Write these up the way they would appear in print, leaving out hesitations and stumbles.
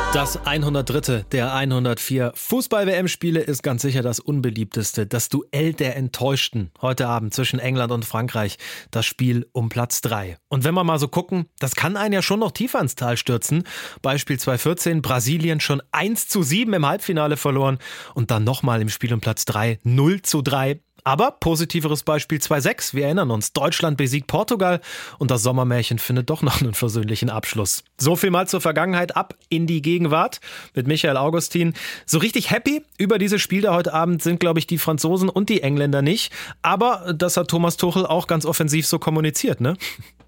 Das 103. der 104 Fußball-WM-Spiele ist ganz sicher das unbeliebteste. Das Duell der Enttäuschten heute Abend zwischen England und Frankreich. Das Spiel um Platz 3. Und wenn wir mal so gucken, das kann einen ja schon noch tiefer ins Tal stürzen. Beispiel 2014, Brasilien schon 1:7 im Halbfinale verloren und dann nochmal im Spiel um Platz 3 0:3. Aber positiveres Beispiel 2:6. Wir erinnern uns, Deutschland besiegt Portugal und das Sommermärchen findet doch noch einen versöhnlichen Abschluss. So viel mal zur Vergangenheit, ab in die Gegenwart mit Michael Augustin. So richtig happy über dieses Spiel da heute Abend sind, glaube ich, die Franzosen und die Engländer nicht. Aber das hat Thomas Tuchel auch ganz offensiv so kommuniziert, ne?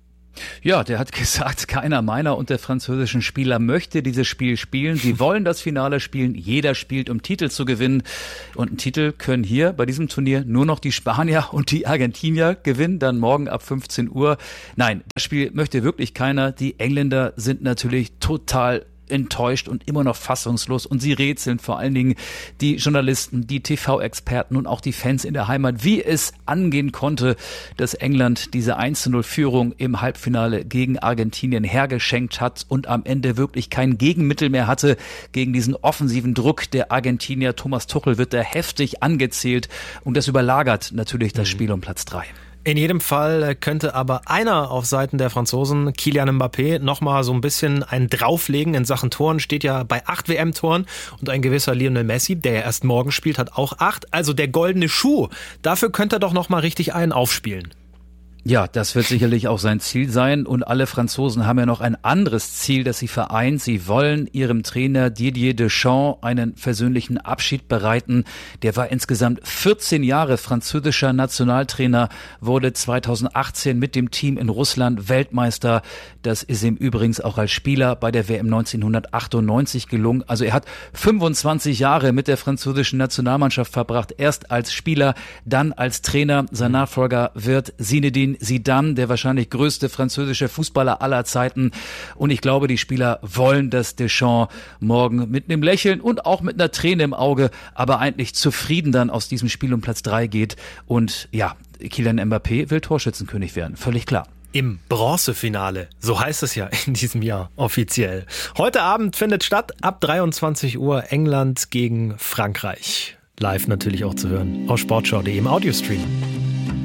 Ja, der hat gesagt, keiner meiner und der französischen Spieler möchte dieses Spiel spielen. Sie wollen das Finale spielen. Jeder spielt, um Titel zu gewinnen. Und einen Titel können hier bei diesem Turnier nur noch die Spanier und die Argentinier gewinnen. Dann morgen ab 15 Uhr. Nein, das Spiel möchte wirklich keiner. Die Engländer sind natürlich total enttäuscht und immer noch fassungslos und sie rätseln, vor allen Dingen die Journalisten, die TV-Experten und auch die Fans in der Heimat, wie es angehen konnte, dass England diese 1:0-Führung im Halbfinale gegen Argentinien hergeschenkt hat und am Ende wirklich kein Gegenmittel mehr hatte gegen diesen offensiven Druck der Argentinier. Thomas Tuchel wird da heftig angezählt und das überlagert natürlich das Spiel um Platz 3. In jedem Fall könnte aber einer auf Seiten der Franzosen, Kylian Mbappé, nochmal so ein bisschen einen drauflegen in Sachen Toren. Steht ja bei 8 WM-Toren und ein gewisser Lionel Messi, der ja erst morgen spielt, hat auch 8. Also der goldene Schuh, dafür könnte er doch nochmal richtig einen aufspielen. Ja, das wird sicherlich auch sein Ziel sein und alle Franzosen haben ja noch ein anderes Ziel, das sie vereint. Sie wollen ihrem Trainer Didier Deschamps einen versöhnlichen Abschied bereiten. Der war insgesamt 14 Jahre französischer Nationaltrainer, wurde 2018 mit dem Team in Russland Weltmeister. Das ist ihm übrigens auch als Spieler bei der WM 1998 gelungen. Also er hat 25 Jahre mit der französischen Nationalmannschaft verbracht. Erst als Spieler, dann als Trainer. Sein Nachfolger wird Zinedine Zidane, der wahrscheinlich größte französische Fußballer aller Zeiten. Und ich glaube, die Spieler wollen, dass Deschamps morgen mit einem Lächeln und auch mit einer Träne im Auge, aber eigentlich zufrieden dann aus diesem Spiel um Platz 3 geht. Und ja, Kylian Mbappé will Torschützenkönig werden, völlig klar. Im Bronzefinale, so heißt es ja in diesem Jahr offiziell. Heute Abend findet statt, ab 23 Uhr, England gegen Frankreich. Live natürlich auch zu hören auf sportschau.de im Audiostream.